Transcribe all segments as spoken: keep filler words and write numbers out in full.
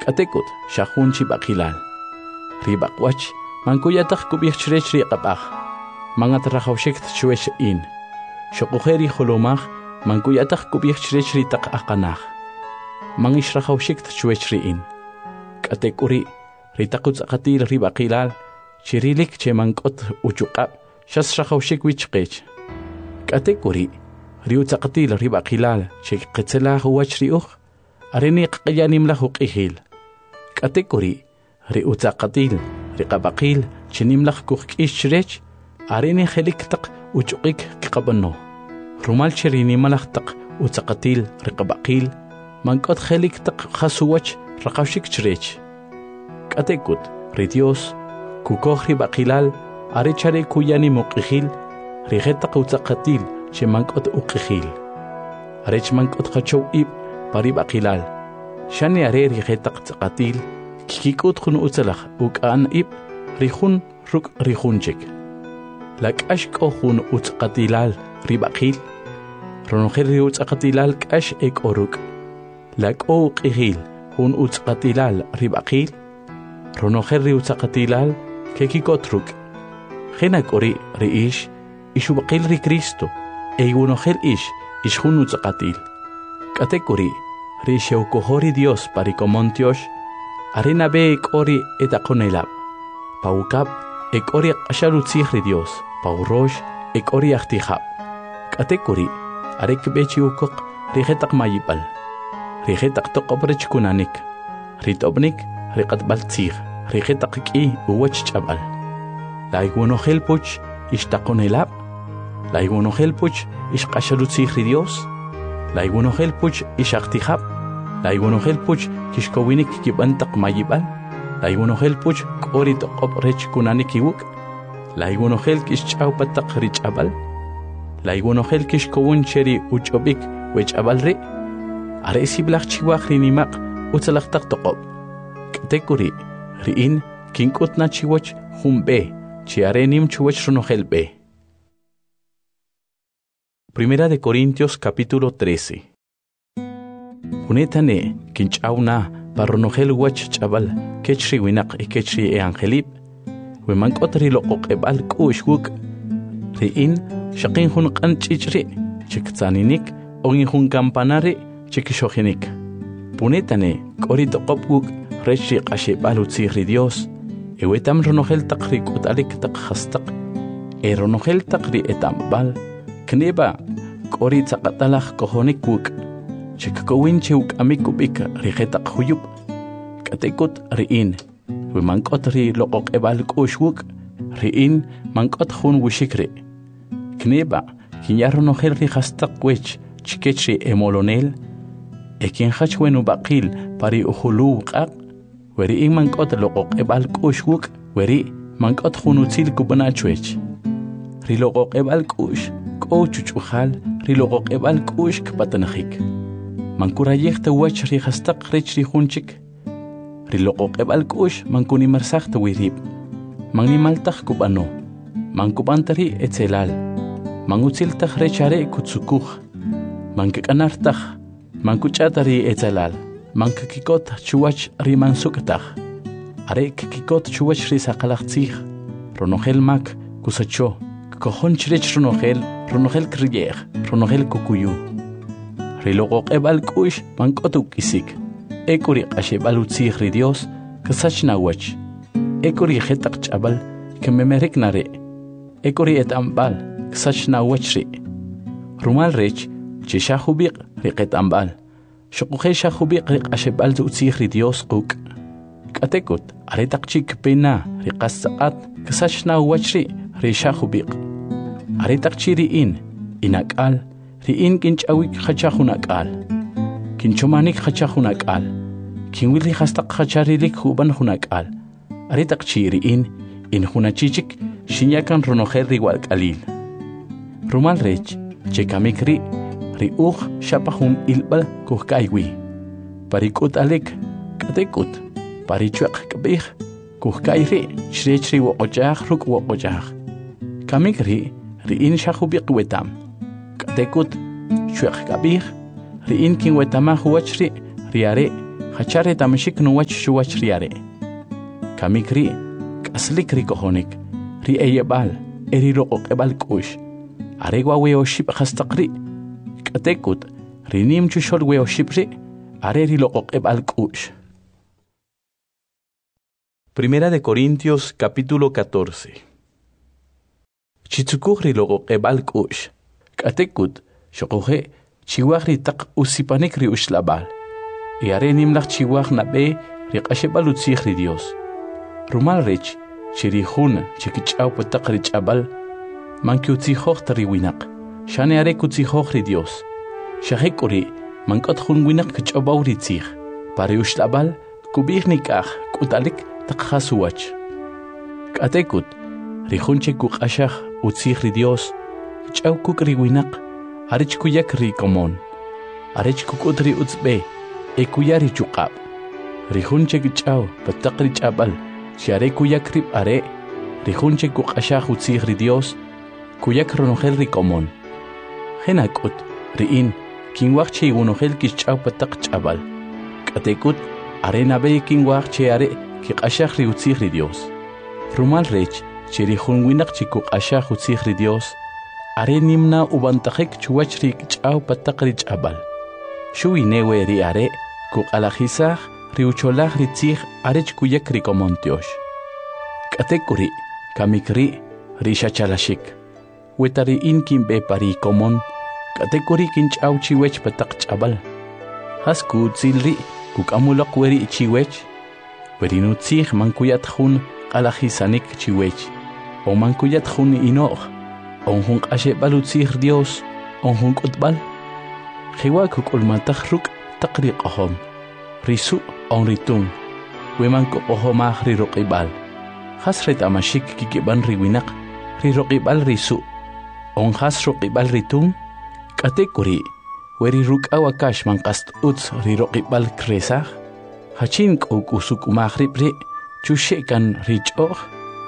K'atekut shahunchi baqilal. Ribaqwach mankuyataq kubiqchrech riqapaq. Mangat rajawshik tchuesh in. Shokujeri holomaj mankuyataq kubiqchrech ritaq aqanaj. Mangish rajawshik tchuesh in. K'atekuri ritaqut aqatil ribaqilal. Chirilik che mankot uchuqab shas rajawshik wichqech. K'atekuri riutzaqatil ribaqilal che qetzelaj wach riuj. Areni qqiyanimlaj uq'ijil. K'atekuri riutzaqatil riqabaqil chinimlaj kujk'ixchrech. Areni jeliktaq uchuqik kqabano. Rumal chirinimalaj taq utzaqatil riqabaqil. Mankot jeliktaq jasuwach raqawshik chrech. K'atekut ri Dios kukoj ribaqilal arechare kuyani muq'ijil. Rijetaq utzaqatil che mankot uq'ijil. Arech mankot qachow ib paribaqilal. Shani are rijetaq tzaqatil. Kikikut jun utzalaj uk'an ib rijun ruk rijunchik. Lak'ash k'o jun utzaqatilal ribaqil. Ronojel ri utzaqatilal k'ash ek oruk. Lak'o uq'ijil jun utzaqatilal ribaqil. Ronojel ri utzaqatilal kekikot ruk. Jena k'ori ri ish ishubaqil ri Cristo. Eigunojel ish ish jun utzaqatil. K'atekuri ri xeukohori Dios parikomontiosh. Arena be ekori etakonelab. Paukab ekori asharutzih ri Dios. Paurosh ekori achtihab. K'atekuri arek bechi ukok rijetaq mayipal. Rijetaq toqobrech kunanik. Ritobnik riqatbal tzih. Rijetaq k'i uwach chabal. Laigunohel puch ishtakonelab. Laigunohel puch ishqasharutzih ri Dios. Laigunohel puch ishachtihab. Laigunohel puch kishkowinik kibantaq mayibal. Laigunohel puch k'ori toqobrech kunanik iwuk. Laigunohel kishch'awpataq rich'abal. Laigunohel kishkowun cheri uch'obik wech'abal ri. Are siblaq chiwaq rinimaq utzalaqtaq toqob. K'atekuri ri'in kink'utna chiwach jun be chi arenim chuwach runohel be. Primera de Corintios capítulo trece. Junetane kinch'awna parronojel wach ch'abal kechri winaq y kechri e angelib. Wemank'ot ri loqoq'eb'al k'u'x wuk. Ri'in shaqin jun q'an ch'ichri chiktzaninik ogin jun kampanari chikixojinik. Punetane k'ori toqob wuk rech ri q'axeb'al utzij ri Dios. Ewetam ronojel taq ri k'ut'alik taq jastaq. E ronojel taq ri etambal. Kneba k'ori tzaqatalaj kojonik wuk. Chikkowin che uk'amik ubik rijetaq huyub. K'atekut ri'in. Wemank'ot ri loqoq'eb'al k'u'x wuk. Ri'in mank'ot jun wixik ri'. Kneba kinya ronojel ri jastaq wech chikech ri emolonel. E kinjach wen ubaqil pari ujulu wq'aq. Weri'in mank'ot loqoq'eb'al k'u'x wuk. Weri' mank'ot jun utzil kub'nachwech. Ri loqoq'eb'al k'u'x k'o chuch'ujal ri loqoq'eb'al k'u'x kpatanajik. Mankurayej tawach ri jastaq rech ri junchik. Ri loqoq'eb'al k'u'x mankunimarsaj tawirib. Mannimaltaj kub'ano. Mankub'antari etzelal. Mangutziltaj rech are kutzukuj. Mankik'anartaj. Mankuch'atari etzelal. Mankikikot chuwach ri mansuktaj. Are kikikot chuwach ri saqalaj tzij. Ronojel mak kusacho. Kojon chrech ronojel. Ronojel kriyej. Ronojel kukuyu. Ri loqoq'eb'al k'u'x mank'ot uk'isik. Ek'uri q'axeb'al utzij ri Dios kasach nawach. Ek'uri jetaq ch'abal kememerek nare. Ek'uri et'ambal kasach nawach ri. Rumal rech che shajubiq ri qet'ambal. Xoqujel shajubiq ri q'axeb'al utzij ri Dios quk'. K'atekut aretaq chik pena ri qassaqat kasach nawach ri ri shajubiq. Aretaq chi ri'in inak'al. Ri'in kinch'awik jacha jun ak'al. Kinchomanik jacha jun ak'al. Kinwili jastaq jacharilik juban jun ak'al. Aretaq chi ri'in in junachichik shinyakan ronojel ri walk'alil. Rumal rech chekamik ri ri'uj xapa jun ilb'al kujk'aywi. Parik'ut'alik k'atekut parichweq k'b'ij kujk'ay ri chrech ri woq'och'aj ruk' woq'och'aj. Kamik ri ri'in xajubiq wetam. K'atekut chweq k'ab'ij ri'in kinwetamaj wach ri ri are hachare tamashik nuwach shuwach riare kamikri kaslik ri kohonik ri eyebal eri roqoq ebal kush aregwa weo ship khastaqri katekut rinim chushol weo shipri are ri loqoq ebal kush. Primera de Corintios capítulo catorce. Chitsukuhri loqoq ebal kush katekut shoqoje chiwahri taq usipanik ri ushlabal y are nimlach chiwah nabe ri qashebal utsikhri Dios rumal rech chirihun chikichaw pataq ri chabal manki utsikhokh tri winaq shane are kutsikhokh ri Dios shahekuri mankot khun winaq kichabaw ri tsikh pari ushlabal kubihnik akh kutalik taqhasuwach katekut rihun chikuqashakh utsikh ri Dios chaw kukri winaq arich kuyak ri komon arich kukutri utsbe e kuyari chuqab rihunche gichaw pataqri chabal share kuyak rib are rihunche kuqashakh utsig ri Dios kuyak ronogel ri komon henakut riin kinwachche unogel kichaw pataq chabal katekut are nabe kinwachche are kiqashakh ri utsig ri Dios rumal rech chirihun winaq chikuqashakh utsig ri Dios are nimna ubantakhik chuwachri kichaw pataqri chabal shui newe ri are kuqalajisaj riucholaj ri tsikh arech kuyak ri komontiosh katekuri kamikri ri shachalashik wetari in kimbe pari komon katekuri kinchaw chiwech pataq chabal hasku tsilri kukamulaq weri chiwech werinu tsikh mankuyat khun qalajisanik chiwech o mankuyat khun inoq onjun qashebal utsig Dios onjun kutbal khiwa kukulmantaj ruk taqri qahom risu on ritun wemanko ohomaj ri roqibal hasret amashik kikiban ri winaq ri roqibal risu on has roqibal ritun katekuri weri ruk awakash man qast uts ri roqibal kresaj hachin k'uk usuk umajri pri chushekan ri ch'oj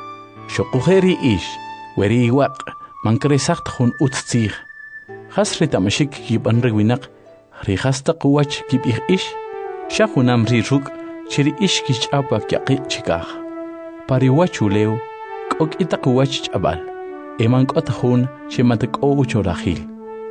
shoqujeri ish weri iwaq man kresaj tjun uts tsikh hasret amashik kikiban ri winaq ri hastaq wach kib'ij ish shahunam ri ruk chiri ish kich'apa kyaqi chikaj pari wachulew k'ok itaq wach ch'abal eman k'ot jun ximatk'o uchorajil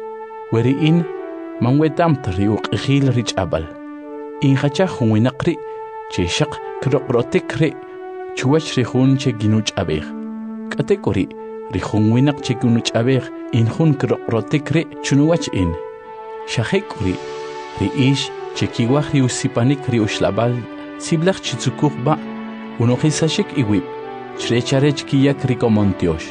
weri in man wetamt ri uq'ijil ri ch'abal in hachaj jun winaq ri che shaq kroqrotik ri chuwach ri jun che ginuch'abej katekuri ri jun winaq che ginuch'abej in jun kroqrotik ri chunuwach in shahekuri ri ish chekiwaj ri usipanik ri ushlabal siblaj chitsukuj ba unojisashik iwib chrecharech kiyak ri komontiosh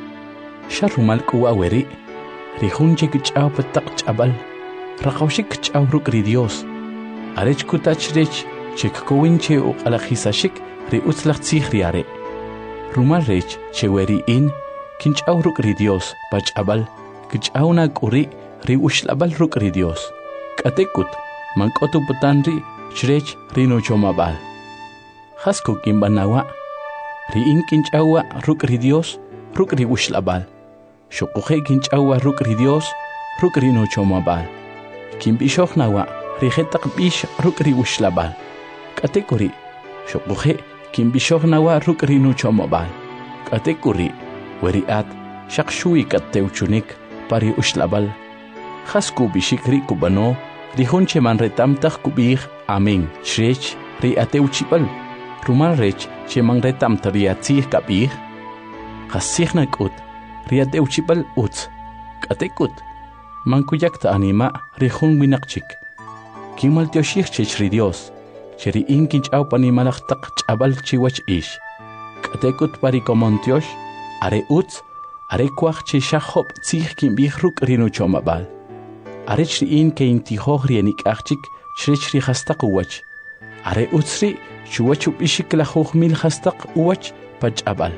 sharumal k'uwa weri ri jun chekich'aw pataq ch'abal raqawshik ch'aw ruk' ri Dios arech kutachrech chekkowin che uq'alajisashik ri utzlaj tsikh ri are rumal rech che weri in kinch'aw ruk' ri Dios pa ch'abal kich'awna k'uri ri ushlabal ruk' ri Dios katekut mank'otu putan ri chrech ri nuchomabal hasku kimbanawa ri in kinch'awa ruk' ri Dios ruk' ri ushlabal shoquje kinch'awa ruk' ri Dios ruk' ri nuchomabal kimbishoj nawa ri jetaq b'ish ruk' ri ushlabal katekuri shoquje kimbishoj nawa ruk' ri nuchomabal katekuri weri at shaqshui katteuchunik pari ushlabal hasku bishikri kubano rihun che man retamtaj kubij amen chrech ri ateuchibal rumal rech che man retamta ri atzij kabij hasijna k'ut ri ateuchibal utz katekut man kuyakta anima rihun winaqchik kimal tioshij chech ri Dios che ri in kinch'aw panimalaj taq ch'abal chiwach ish katekut pari komontiosh are utz are kwaj che shajob tzij kinbij ruk' ri nuchomabal arech ri in ke intijoj ri enik'ajchik chrech ri hastaq uwach are utzri chuwach ub'ixik lajuj mil hastaq uwach pa ch'abal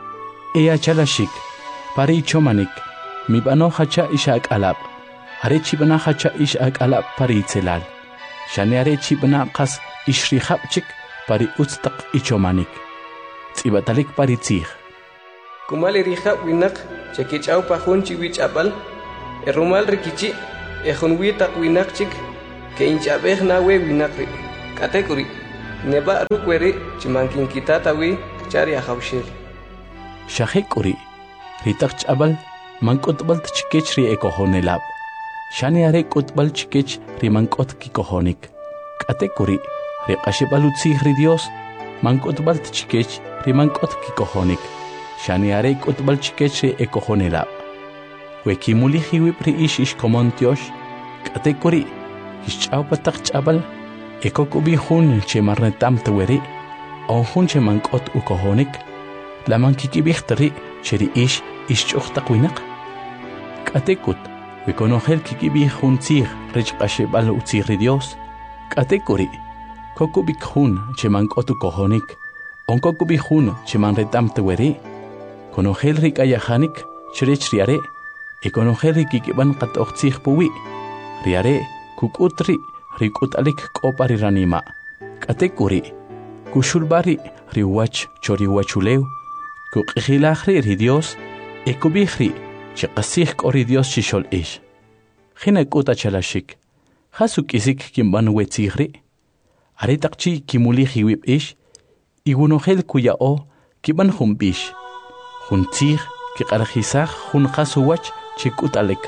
e achalashik pari ichomanik mib'anoj hacha ix ak'alab' are chib'na hacha ix ak'alab' pari itzelal xane are chib'na qas ix ri jab'chik pari utz taq ichomanik tz'ib'atalik pari tzij kumali ri jab' winaq che kich'aw pa jun chiwi ch'abal e rumal ri kichi' e jun wi taq winaq chik ke inch'ab'ej nawe winaq ri Katekuri, neba rukweri chimankin kitatawi chari ahawshil. Shahekuri, ritak chabal, mankotbal tchikech ri ekohonelab. Shani are kotbal chikech ri mankot kikohonik. Katekuri, ri kashibalutsi ri Dios, mankotbal tchikech ri mankot kikohonik. Shani are kotbal chikech ri ekohonelab. Wekimuli hiwip ri ish ish komontiosh. Katekuri, ishchau patak chabal, ekokubi hun che marnetam teweri, on hun che mankot ukohonik, la mankikibixtari cheri ish ishchuchtaquinak. Katekut, wikonogel kikibi hun tzir rech qashebal utzir Dios. Katekuri, kokubik hun che mankot ukohonik, on kokubi hun che marnetam teweri, konogel rik ayahanik cherech riare, ekonogel rikikiban qatoqtzih puwi. Riare, kukutri, rikutalik kopari ranima. Katekuri, kushulbari, riwach choriwachuleu, kukihilahri ri Dios, ekubihri, chikasih kori Dios chishol ish. Hina kuta chalashik, hasuk isik kimban wetzihri, aritakchi kimulihi wip ish, igunohel kuyao, kiban humbish, huntzih, kikarhisah, hun hasuwach, chikutalik.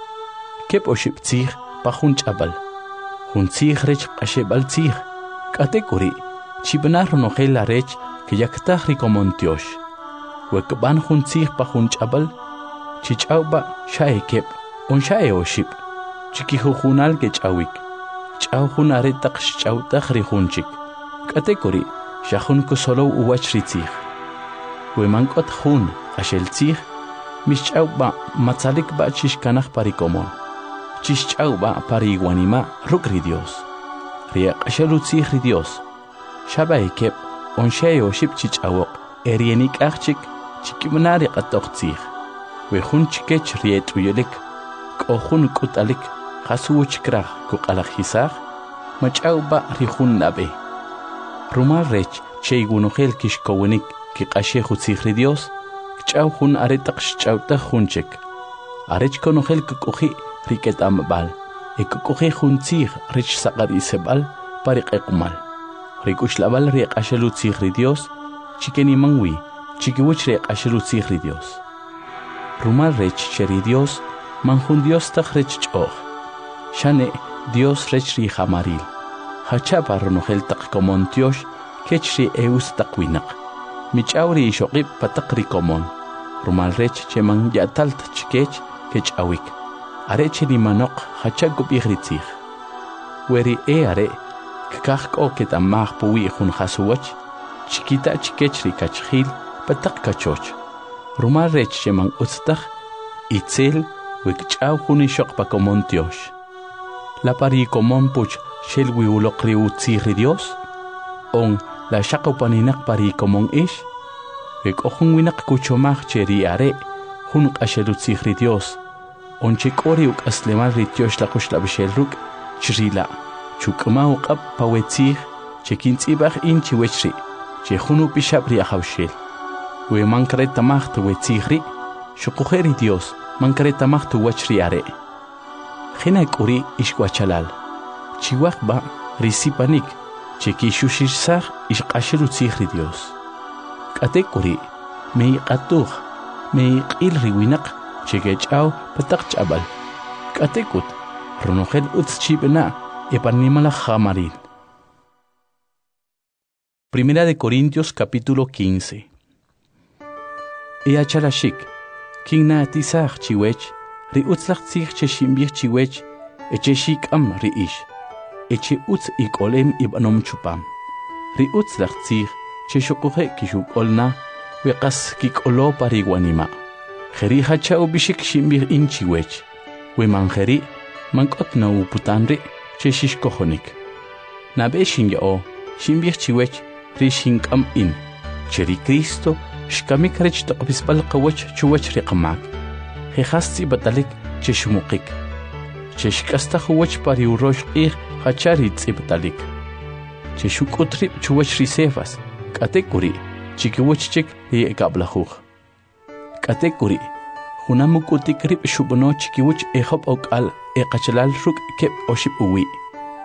Kep oshiptzih, pahun chabal. Hun tzih rech qashebal tzih. Katekuri, chibnar nohel la rech que yaktah rikomontiosh. Wekban hun tzih pahun chabal. Chichauba shae kep, on shae oship. Chikihujunal ke chawik. Chaw hun aretak chawtah rihunchik. Katekuri, shahun kusolo uwach ritzih. Wemankot hun, ashel tzih, mischauba matzalik ba chishkanah parikomon. Chischauba pari guanima rukri Dios. Riak ashalutzih ri Dios. Shaba ekep on shayo ship chichawok erienik achik chikimnari qatoqtzih. Wehun chikech riet uyelik kohun kutalik hasu chikrah kuqalakhisah machauba rihun nabe. Rumar rech cheygunogel kishkowenik kiqashe khutzih ri Dios. Chau hun aretaq chawta hunchek. Arech konogel kukuhi riket ambal. Ekukuhi huntzih rich saqari sebal pariq ekumal. Rikushlabal riq ashalutzih ri Dios. Chikeni mangwi. Chikiwich riq ashalutzih ri Dios. Rumal rech cheri Dios. Manjun Dios tak rech choh. Shane Dios rech ri hamaril. Hachapa ronogel tak komontiosh. Kech ri eus takwinak. Michauri shokib patakri komon. Rumal rech cheman yatalt chikech kech awik. Are cheni manok hachagub ihritzih. Weri e are kakak o ketamah puwi hun hasuwach. Chikita chikech ri kachhil patak kachoch. Rumal rech cheman ustach itzel wikchaw huni shok pa komontiosh. La pari komon puch shel wiulokri utzih ri Dios. On la shakopaninak pari komon ish. Ek ohun winak kuchomach cheri are hun qashelutzih ri Dios. On chikori uk aslemal ri Dios la kushla bishelruk chirila. Chukma uqab pawetzih chekintzibach in chiwechri. Chehunu pishabri ahawshel. We mankare tamach tu wetzihri. Shukuheri Dios mankare tamach tu wachri are. Hina kuri ishkwachalal. Chiwak ba risipanik. Cheki shushisah ishqashelutzih ri Dios. Katekuri, mei qatuh, mei qil riwinak, chegechau patak chabal. Katekut, ronogel utschibena, epanimala jamaril. Primera de Corintios capítulo quince. Ea chalashik, kingna atisach chiwech, ri utzlach tzich cheshimbich chiwech, echeshik am ri ish, eche utz ikolem ibanom chupam. Ri utzlach tzich, Cheshokuhe kishuk olna, wekas kik olo pariguanima. Jeri hachao bishik shimbir inchiwech. We manjeri, mankot na uputanri, cheshish kohonik. Nabe shinyao, shimbir chiwech, rishinkam in. Cheri Cristo, shkamik rech toqbispal qawech chuwech riqamak. Jehasti batalik cheshumukik. Cheshkasta huwech pariurosh ir hacharit ibtalik. Cheshukutri chuwech risefas. Katekuri, chikiwachchik li ekablahuj. Katekuri, hunamukutik shubno chikiwach ehop ok al ekachalal ruk kep oship uwi.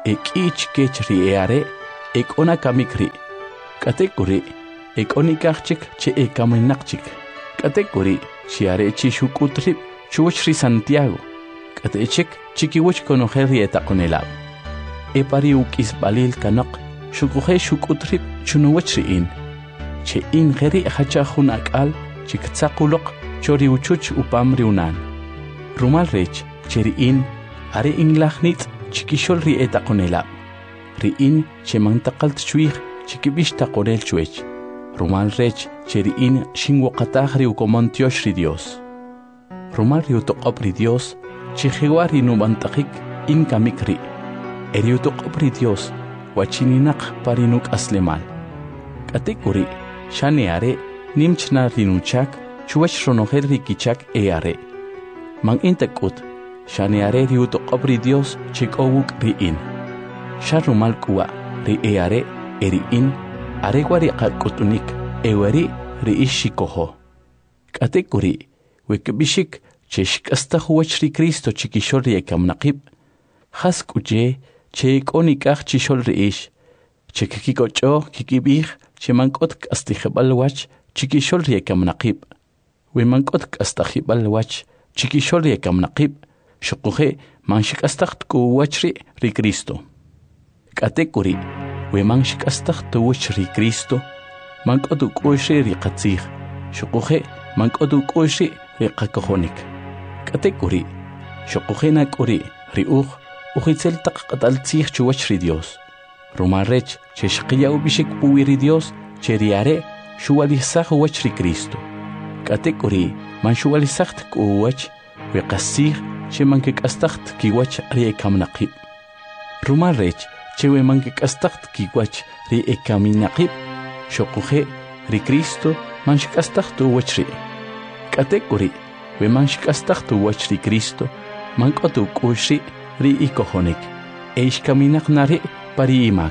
ek'ich kech ri eare ek'ona kamikri katekuri ek'onikachik che ekaminakchik katekuri chiare chi shukutri chuchri Santiago katechik chikiwich konojel ri etakonelab epari ukis balil kanaq shukuhe shukutri chunuwich in che in geri hacha jun akal chiktsaquloq chori uchuch upam riunan rumal rech cheri in are inglachnit chikishol ri etakonelab ri in che mantaqalt chuig chikibish taqorel chuech rumal rech cheri in shinwoqataj ri ukomontiosh ri Dios rumal ri utoqop ri Dios chijiwa ri numantaqik in kamikri eri utoqop ri Dios wachininaq parinuk aslemal katekuri shaneare nimchna rinuchak chuwach ronojel ri kichak eare man intakut shaneare ri utoqop ri Dios chikowuk ri in sharumal kuwa ri eare eri in aregwari qakutunik ewari ri ishikoho katekuri wekbishik cheshik asta huwach ri Cristo chikishol ri ekamnaqib haskuje cheikonikaj chishol ri ish chekikikocho kikibij chemankot astijebal wach chikishol ri ekamnaqib wemankot astajibal wach chikishol ri ekamnaqib shuquje manshik astajt kuwachri ri Cristo katekuri wemanshik astajt tuwach ri Cristo mankot ukushri ri qatzij shuquje mankot ukushri ri qakojonik katekuri shuquje nakuri ri uj ujitzel taqataltzij chuwach ri Dios rumarrech cheshqiya ubishik puwi ri Dios cheriare shuwalisaj wach ri Cristo katekuri man shuwalisacht kuwach weqasij chemankik astacht kiwach ri ekamnaqib rumarrech chewe mankik astacht kiwach ri ekaminaqib shuquje ri Cristo man shikastacht wach ri katekuri we man shikastacht wach ri Cristo man qotu kushi ri ikojonik eish kaminaq nari pari imak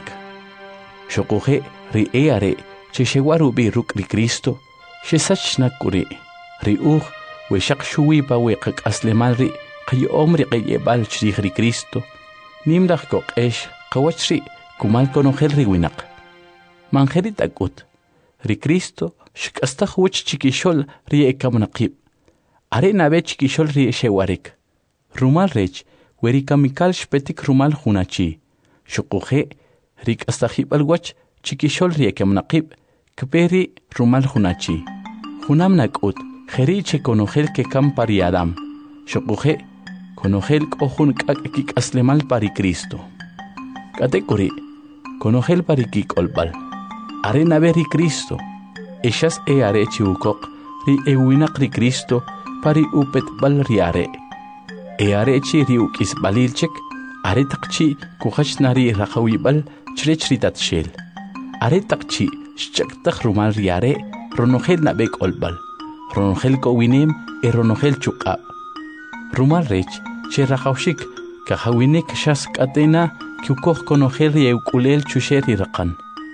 shuquje ri eare cheshewaru bi ruk ri Cristo shesachna kuri ri uj we shaqshuwi pa we qaslemal ri qayom ri qayebal chrij ri Cristo nimraj koqesh qawachri kumal konojel ri winaq manjerit akut ri Cristo shikastaj wach chikishol ri ekamnaqib are nabe chikishol ri shewarik rumal rech weri kamikal shpetik rumal hunachi shuquje ri kastajibal wach chikishol ri ekamnaqib kperi rumal hunachi hunam nakut kheri che konojel ke kam pari Adam shuquje konojel kohun kak aslemal pari Cristo katekuri konojel pari kikolbal are nabe ri Cristo eshas e are chiukok ri ewinaq ri Cristo pari upet bal riare e are chi ri ukis balilchek are taqchi kukhach nari raqawi bal chrech ri tatshel are taqchi shchaktaj rumal riare ronojel nabe kolbal ronojel kowinem e ronojel chuqab rumal rech che raqawshik kahawinek shas katena kyukoj konojel ri eukulel chusheri raqan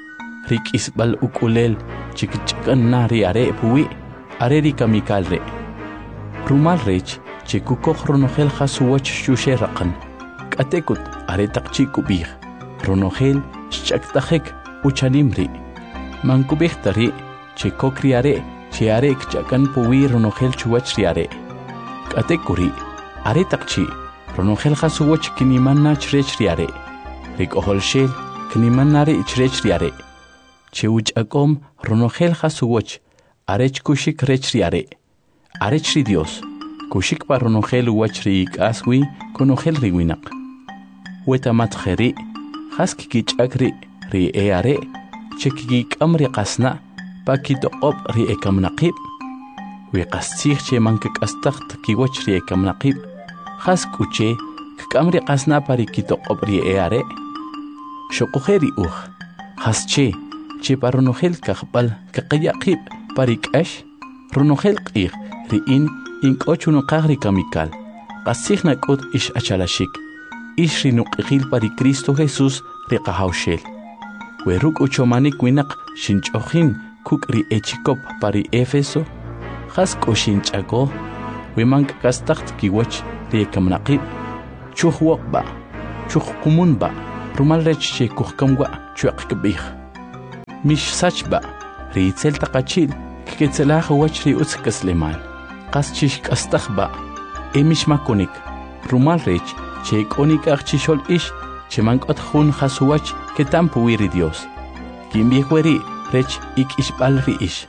rikis bal ukulel chikchakan nari are puwi are ri kamikal re rumal rech chikukoj ronojel khasuwach shushe raqan katekut are taqchi kubij ronojel shchaktajek uchanimri mankubij tari chikokri are che are kchakan puwi ronojel chuwach riare katekuri are taqchi ronojel khasuwach kinimanna chrech riare rikohol shel kinimanare chrech riare cheuch akom ronojel khasuwach arech kushik rech riare arech ri Dios kushik pa ronojel wach ri kaswi konojel ri winaq wetamat kheri khaski chakri ri eare chekiki kamri qasna pakitoqop ri ekamnaqib wi qastig che mankik astacht ki wach ri ekamnaqib khaskuche kamri qasna pari kitoqop ri eare shuqujeri uj khasche che paronojel kaqbal kaqyaqib parikash ronojel qig ri in inkochuno qagri kamikal qasigna kut ish achalashik ish ri nuqil pari Cristo Jesús ri qahawshel we ruk uchomanik winaq shinchojin kuk ri echikop pari Efeso khas ko shinchako we mank kastacht kiwach ri kamnaqib chuh waqba chuh qumunba rumal rech che kuhkamwa chuak kbih mish sachba riitzel taqachil kiketzelah wach ri utzkasleman qas chish kastahba emish makonik rumal rech che konik archishol ish che mankot hun khasuwach ketampu wiri Dios kimbihweri rech ik ishbal ri ish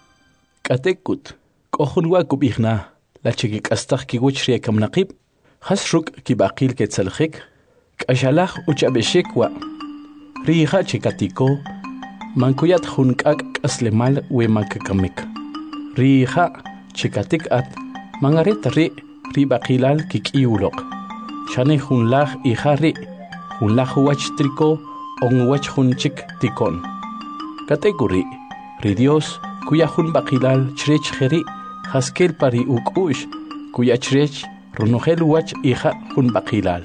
katekut kohunwa kubihna la chikik astah kiwach ri kamnaqib khasruk kibaqil ketzelkhik k'axalaj uchabexik wa riija chikatiko mankuyat junk'ak k'aslemal we makakamik riija chikatik at mangaret ri ri baqilal kik'iwloq xane junlaj ija ri junlaj wach triko on wach junchik tikon katekuri ri Dios kuya jun baqilal chrech jeri jaskel pari uk'ush kuya chrech runujel wach ija jun baqilal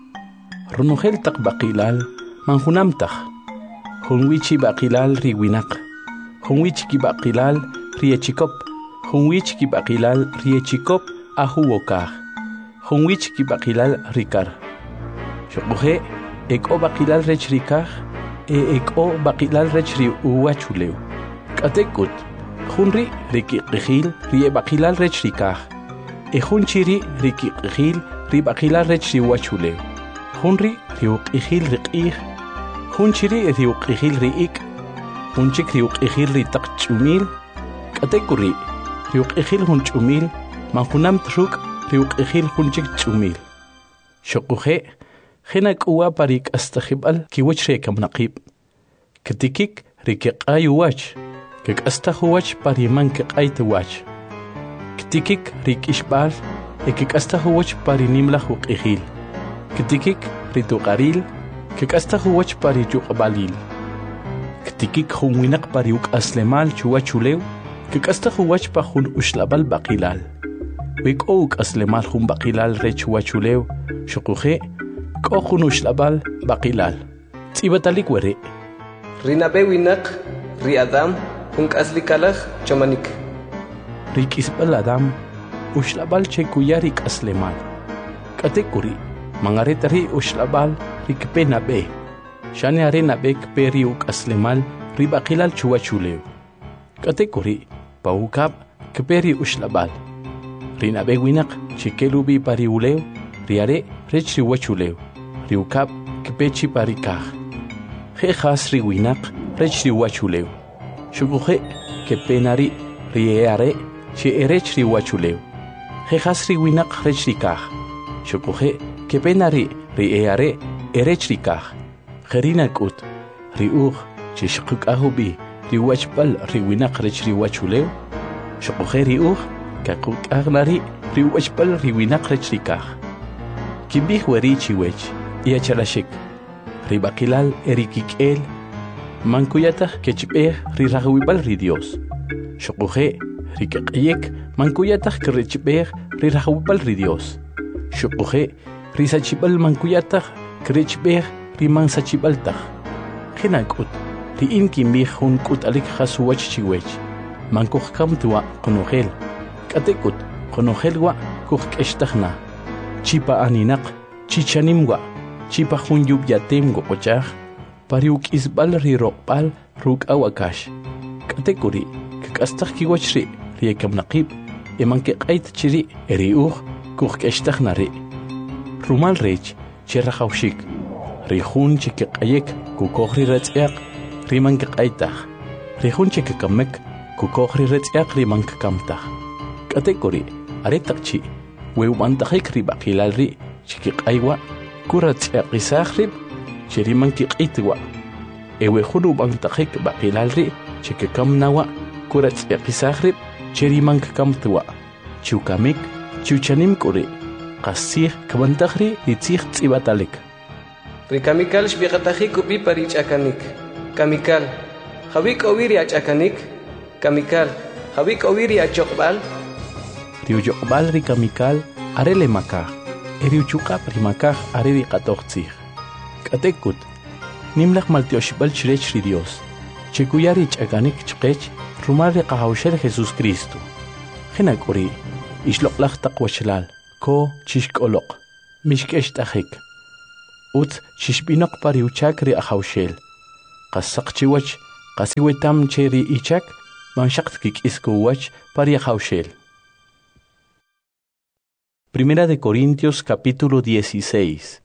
runujel taq baqilal manjunamtaj junwichi baqilal riwinaq junwichi baqilal riechikop junwichi baqilal riechikop ahuwokaj junwichi baqilal rikar shoquje eko baqilal rech rikaj e eko baqilal rech ri uwachulew katekut junri rikiqijil ri baqilal rech rikaj e junchiri rikiqijil ri baqilal rech ri uwachulew junri riuqijil riq'ij junchiri riuqijil ri'ik junchik riuqijil ritaq ch'umil k'atekuri riuqijil jun ch'umil manjunam truk riuqijil junchik ch'umil xoquje jena k'uwa pari k'astajib'al kiwach re kamnaqib kitikik rikiq'ay uwach kik'astaj uwach pari man kiq'ayt uwach kitikik rik'ixb'al e kik'astaj uwach pari nimlaj uq'ijil kitikik rituqaril kik'astaj uwach pari yuq'balil kitikik jun winaq pari uk'aslemal chuwachulew kik'astaj uwach pa jun uxlab'al baqilal we k'o uk'aslemal jun baqilal re chuwachulew xoquje k'o jun uxlab'al baqilal tz'ibatalik weri rinabe winaq ri Adam jun k'aslikalaj chamanik ri k'isb'al Adam uxlab'al che kuya ri k'aslemal k'atekuri mangaret ri uxlab'al ri kpe nabe xane are nabe kpe ri uk'aslemal ri baqilal chuwachulew k'atekuri pa ukab kpe ri uxlab'al ri nabe winaq chikelubi pari ulew ri are rech ri wachulew ri ukab kpe chi pari kaj je jas ri winaq rech ri wachulew shukuje kpe nari ri are che erech ri wachulew je jas ri winaq rech ri kaj shukuje kepenari ri eare erech rikaj jerina kut ri uj che shquk'ahubi ri wachb'al ri winaq rech ri wachulew shquje ri uj kakuk'agnari ri wachb'al ri winaq rech rikaj kimbij weri chiwech iachalashik ri baqilal erikik'el mankuyataq kechb'ej ri rajwib'al ri Dios shquje ri kaq'yek mankuyataq kirechb'ej ri rajwib'al ri Dios shquje risachib'al mankuyataj krechb'ej riman sachib'altaj jena k'ut ri'in kimbij jun k'ut'alik jasuwach chiwech mankujkam tuwa qonojel k'atekut qonojel wa kujk'extajna chipa aninaq chichanim wa chipa jun yubyatem goqochaj pari uk'isb'al ri roqb'al ruk'a wakax k'atekuri kik'astaj kiwach ri ri kamnaqib emankeq'ayt chiri eri uj kujk'extajna ri rumal rech che rajawshik ri jun che kiq'ayek kukoj ri retz'yaq ri man kiq'aytaj ri jun che kikamek kukoj ri retz'yaq ri man kikamtaj k'atekuri are taq chi we ub'antajik ri baqilal ri che kiq'aywa kuratz'yaqisaj rib che ri man kiq'itwa ewe jun ub'antajik baqilal ri che kikamnawa kuratz'yaqisaj rib che ri man kikamtwa chiukamik chiuchanim k'uri qasij kabantajri ritzij tz'ibatalik ri kamikal xbiqatajik upi pari ch'akanik kamikal jawi k'owiri ach'akanik kamikal jawi k'owiri achoqb'al ri uyoqb'al ri kamikal are le makaj eri uchuq'ab' ri makaj are ri q'atoj tzij k'atekut nimlaj maltioxib'al chirech ri Dios che kuya ri ch'akanik chqech rumal ri qajawxel Jesús Cristo jena k'uri ixloq'laj taq wachlal ko chixk'oloq mixk'ext'ajik ut chishbinoq pari uchak ri ahawshel qassaq chiwach qasiwetam cheri ichak manshaqtkik iskuwach pari ahawshel. Primera de Corintios capítulo dieciséis.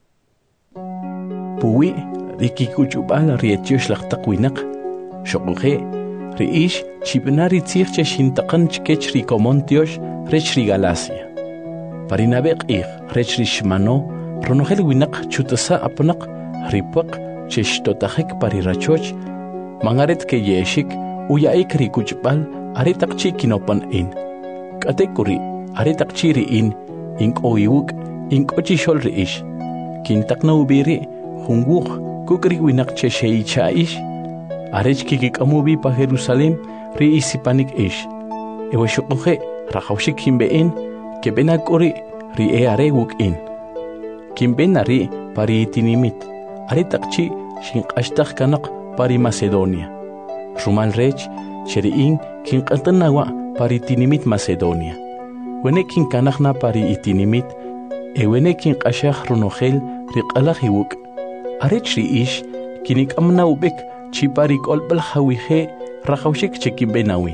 Puwi rikikuchubal rietiosh laqtaqwinak shoquje riish chibnari tzirche shintaqan chkech rikomontiosh rech rigalasia parinabeq ig rech rishmano ronogel winak chutasa apnaq ripaq cheshtotajek parirachoch mangaret ke yeshik uyaik rikuchbal aretaqchi kinopan in katekuri aretaqchi riin inkoyuk inkochishol riish kintaqna ubiri hunguq kukri winak chesheichaish arech kikikamubi pa Jerusalem ri isipanik ish ewe shuquje raqawshik himbein kebena kori ri e are wuk in kimbena ri pari itinimit are taqchi shinqashtaq kanaq pari Macedonia rumal rech cheriin kinqantanawa pari itinimit Macedonia wene kinkanaqna pari itinimit ewene kinqashaq runojel ri qalaqi wuk arech ri ish kinikamna ubek chipari kolbal hawije raqawshik chekimbenawi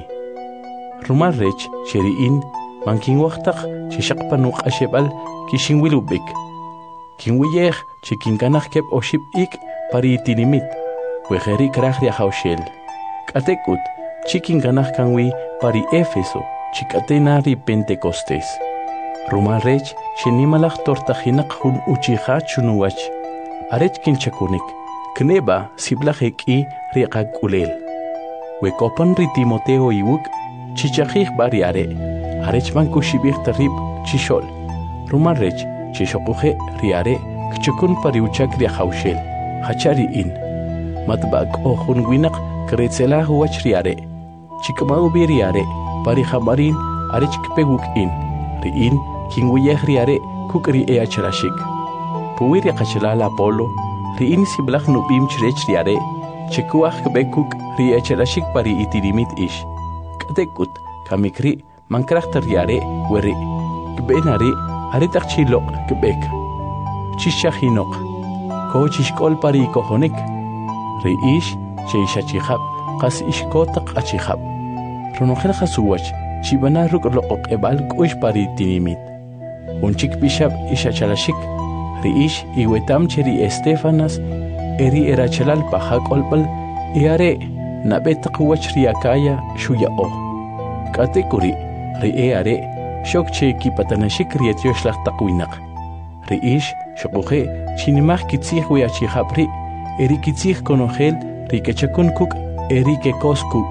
rumal rech cheriin mankin waqtaq chishaqpanuq ashebal kishinwilubik kinwiyej chikinkanaq kep oshib ik pari itinimit wejeri kraj riahawshel k'atekut chikinkanaq kanwi pari Éfeso chik'atena ri Pentecostés rumal rech chinimalaj tortajinaq jun uchija chunuwach arech kinchakunik kneba siblajeki riqakulel wekopan ri Timoteo iwuk chichajij bariare arech mankushibij tarib chishol rumal rech chishoquje riare kchukun pariuchak riahawshel hachari in matbak ojun winaq kretzelah wach riare chikmau biriare pari hamarin arech kpeguk in riin kinwiyej riare kukri e achrashik puwiri qachlala Apolo riin siblaj nubim chrech riare chikuaj kbekuk ri achrashik pari itirimit ish k'atekut kamikri mankrajta riare weri kbenari aretaq chiloq kbek chishajinoq ko chishkol pari kojonik ri ish cheishachijab qas ishkotaq achijab ronojel qasuwach chibana ruk loqoq ebal k'uix pari itinimit unchik bishab ishachalashik ri ish iwetam cheri Estefanas eri erachalal pajakolbal iare nabetaq wach riakaya shuya'o k'atekuri ri eare shok che kipatanashik rietiosh laqtaqwinaq ri ish shoquje chinimaj kitzij wiachijabri eri kitzij konojel ri kechakunkuk eri kekoskuk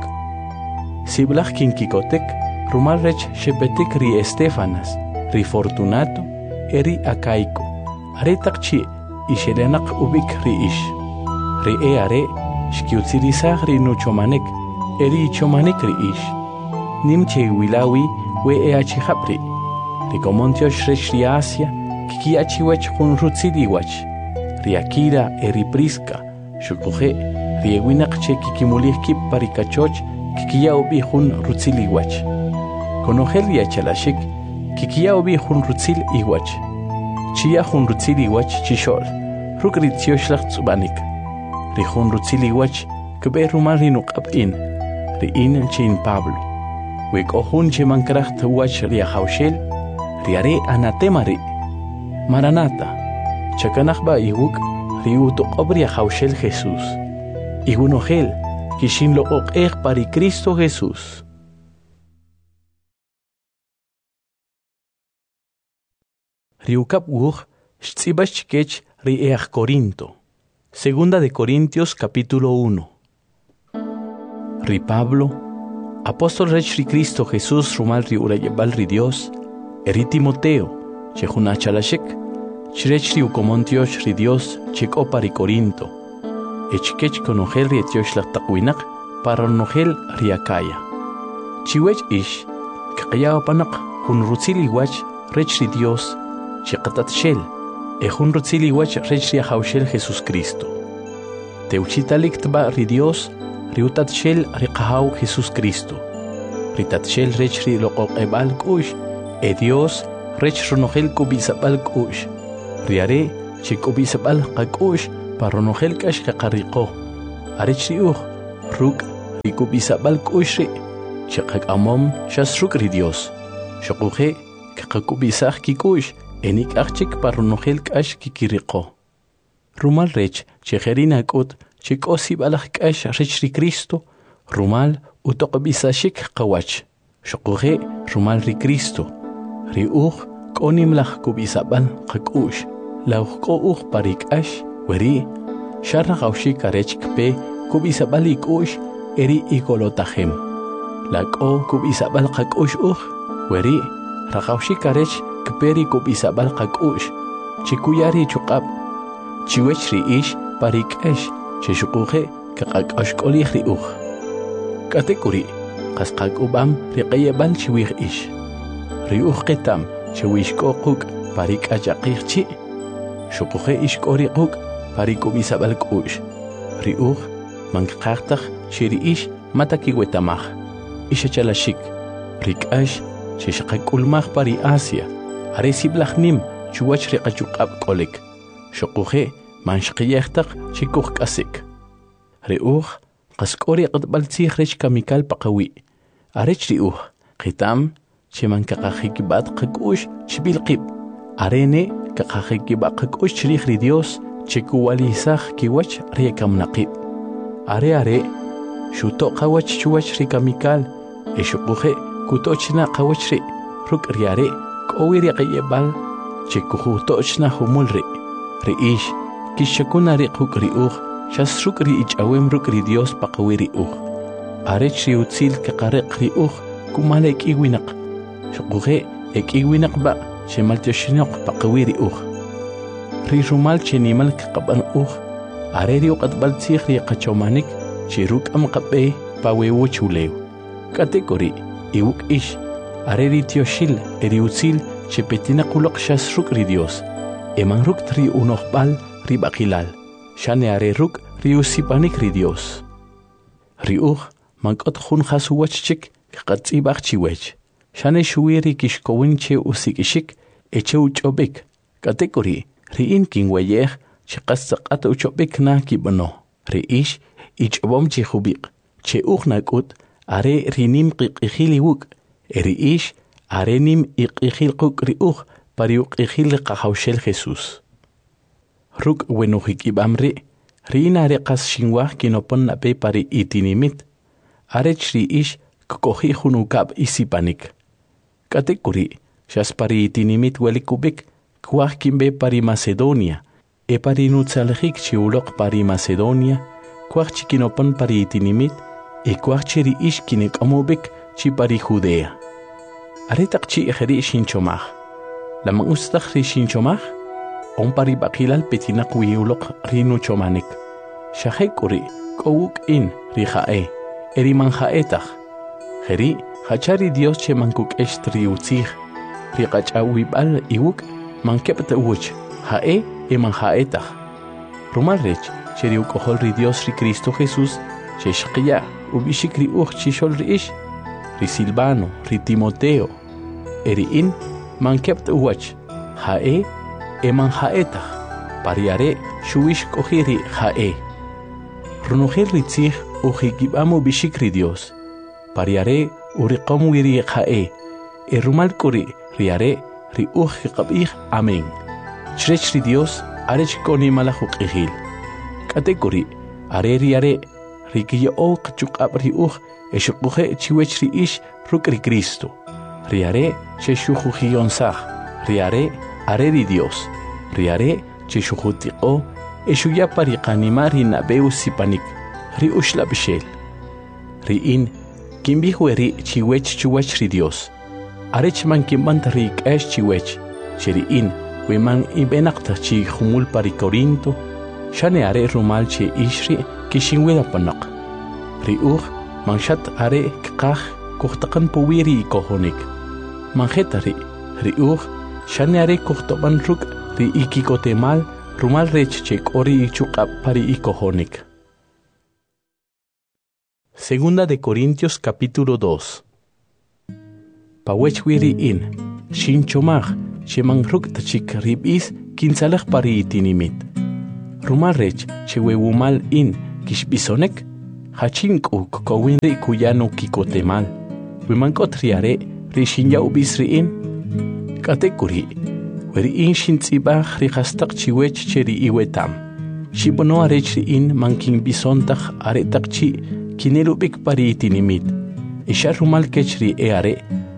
siblaj kinkikotek rumal rech shepetik ri Estefanas ri Fortunato eri Acaico aretaqchi isherenaq ubik ri ish ri eare shkiutzirisaj ri nuchomanek eri ichomanek ri ish nimche wilawi we eachijabri ri komontiosh rech ri Asia kikiachiwach jun rutziliwach ri Akira eri Prisca shukuje ri ewinaq che kikimulij kip pari kachoch kikiyaubi jun rutziliwach konojel riachalashik kikiyaubi jun rutzil iwach chia jun rutziliwach chishol ruk ritzioshlag tzubanik ri jun rutziliwach kbe rumal ri nuqab'in ri in chin Pablo wek'ojun che mankrajt wach riahawshel riare anatema ri Maranata chakanajba iwuk ri utoqob riahawshel Jesús igunojel kishin loq'ej pari Cristo Jesús. Riukap wuj shtzibach chikech ri eaj Corinto. Segunda de Corintios capítulo uno. Ri Pablo, apóstol rech ri Cristo Jesús rumal ri urayebal ri Dios, eri Timoteo, chejuna chalashek, chrech ri ukomontiosh ri Dios chikopa ri Corinto, echkech konojel ri etiosh laqtaqwinaq para nojel ri Acaya. Chiwech ish, kaqyawapanaq jun rutzili wach rech ri Dios, chiqatatshel, ejun rutzili wach rech ri ahawshel Jesús Cristo. Teuchitalik tba ri Dios, ri utatshel ri qahaw Jesús Cristo. Ri tatshel rech ri loqoq ebal k'ush, e Dios rech runojel kubisabal k'ush. Riare chikubisabal qakush paronojel kash qaqariqo arech riuj ruk rikubisabal kushri chiqaqamom shasruk ri Dios shoquje qaqakubisaj kikush enik achik paronojel kash kikiriqo rumal rech chejerina kut chikosibal kash rech ri Cristo rumal utoqbisashik qawach shoquje rumal ri Cristo riuj k'onimlaj kubisabal qakush lawq'uj parikash weri sharra qawshik arech kpe kubisabal ikush eri ikolotajem lak'o kubisabal qakush uj weri raqawshik arech kperi kubisabal qakush chikuyari chuqab chiwech ri ish parikash cheshuquje kaqaq'osh k'olij ri uj k'atekuri qasqak'ubam riqayebal chiwij ish ri uj qitam chewishk'o quk' parik'achaqij chi xuquje ixk'o ri quk' parikubisabal k'u'x ri uj mankaqtaj chi ri ix matakiwetamaj ixachalaxik ri k'ax chixqak'ulmaj pari Asia are siblaj nim chuwach ri qachuq'ab' k'olik xuquje manxqiyejtaj chikuj k'asik ri uj qas k'o ri q'atb'al tzij rech kamikal paqawi' arech ri uj qitam chimankaqajikib'at qak'u'x chb'il qib' arene kaqajikib'a qak'u'x chriij ri Dios chikuwalisaj kiwach ri kamnaqib' are are xuto qawach chuwach ri kamikal e xuquje kutochna qawach ri ruk' ri are k'owi ri qayeb'al chikujutochna jumul ri ri ix kixchakuna ri quk' ri uj xas ruk' ri ich'awem ruk' ri Dios paqawi ri uj arech ri utzil kaqareq ri uj kumal ek'iwinaq xuquje ek'iwinaq ba' chemaltioxinoq paqawi ri uj ri rumal chenimal kaqab'an uj are ri uq'atb'al tzij ri qachomanik chi ruk'am qab'ey pawewu chulew k'atek'uri iwuk' ix are ri tioxil e ri utzil chepetinaq uloq xas ruk' ri Dios eman rukt ri unojb'al ri b'aqilal xane are ruk' ri usipanik ri Dios ri uj mank'ot jun jasuwach chik kaqatz'ib'aj chiwech xane xuwi ri kixkowin che usik'ixik e che uch'ob'ik k'atek'uri ri'in kinweyej chi qas tz'aq'at uch'ob'ik na kib'ano ri ix ich'ob'om chi jub'iq che uj nak'ut are ri nim q'iq'ijil iwuk' e ri ix are nim iq'ijil quk' ri uj pari uq'ijil ri qajawxel Jesús ruk' wenujik'ib'am ri ri'in are qas xinwaj kinopon nab'ey pari itinimit arech ri ix kk'oji' jun uk'ab' isipanik k'atek'uri xas pari itinimit welikub'ik kwaj kinb'e pari Macedonia e pari nutzalajik chi uloq pari Macedonia kwaj chi kinopon pari itinimit e kwaj chi ri ix kinek'omob'ik chi pari Judea are taq chi ejeri xinchomaj lamang ustaj ri xinchomaj on pari b'aqilal petinaq wi uloq ri nuchomanik xajek'uri k'o wuk'in ri ja'e e ri manja'etaj jeri jacha ri Dios che mankuk'ext ri utzij ri qach'awib'al iwuk' mankeb't uwch ja'e e manja'etaj rumal rech che ri uk'ojol ri Dios ri Cristo Jesús che xqiya ub'ixik ri uj chixol ri ix ri Silvano ri Timoteo e ri'in mankeb't uwach ja'e e manja'etaj pari are xuwix k'oji ri ja'e runojel ri tzij ujikib'am ub'ixik ri Dios pari are uriqom wi ri ja'e e rumal k'uri ri are ri uj kiqab'ij amén chrech ri Dios arech k'onimalaj uq'ijil k'atek'uri are ri are ri kiyo'ow qachuq'ab' ri uj e xuquje chiwech ri ix ruk' ri Cristo ri are che xujujiyonsaj ri are are ri Dios ri are che xujutiq'o e xuya pari qanimaj ri nab'ey usipanik ri uxlab'ixel ri'in kinb'ij weri chiwech chuwach ri Dios arech man kinb'ant ri k'ax chiwech che ri'in we man ib'enaqtaj chi jumul pari Corinto xane are rumal che ix ri kixinwidapanaq ri uj manxat are kqaj kujtaqan puwi ri ikojonik manjeta ri ri uj xane are kujtob'an ruk' ri ikikotemal rumal rech che k'o ri ichuq'ab' pari ikojonik. Segunda de Corintios capítulo dos. Pawech wiri in, shinchomaj, sheman ruk tachik ribis kinsalaj pari itinimit. Rumal rech che wewumal in kishbisonek, hachinku kowin ri kuyano kikotemal. Wimankot riare ri shinya ubis ri in. Katekuri, weri in shintzibach ri hastak chiwech cheri iwetam. Shibono arech ri in mankin bisontach aretak chi kinelubik pari itinimit. Isha rumal kechri e are,